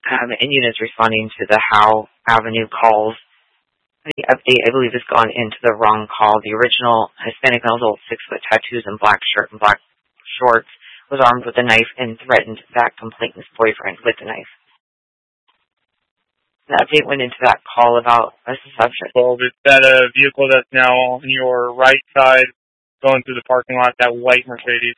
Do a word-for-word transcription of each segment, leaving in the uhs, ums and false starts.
um, and units responding to the Howe Avenue calls. The update, I believe, has gone into the wrong call. The original Hispanic male adult, six-foot tattoos and black shirt and black shorts, was armed with a knife and threatened that complainant's boyfriend with the knife. The update went into that call about a subject. Well, is that a vehicle that's now on your right side going through the parking lot, that white Mercedes?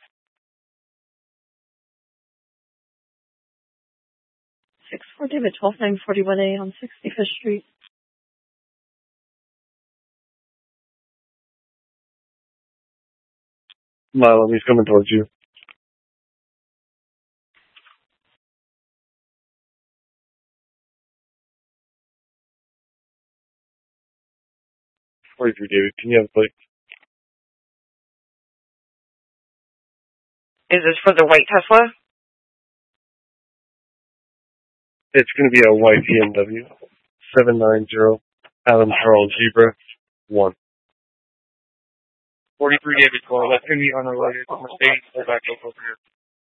six four David, twelve nine forty-one A on sixty-fifth Street. Milo, he's coming towards you. forty-three, David. Can you have a plate? Is this for the white Tesla? It's going to be a white B M W. seven nine zero Adam Charles Zebra one. forty-three, David, twelve. That's going to be unrelated. Mercedes, pull back up over here.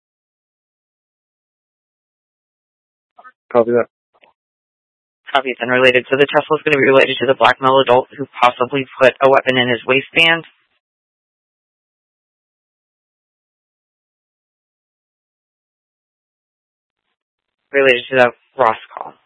Copy that. Copy, it's unrelated. So the Tesla is going to be related to the black male adult who possibly put a weapon in his waistband. Related to the Ross call.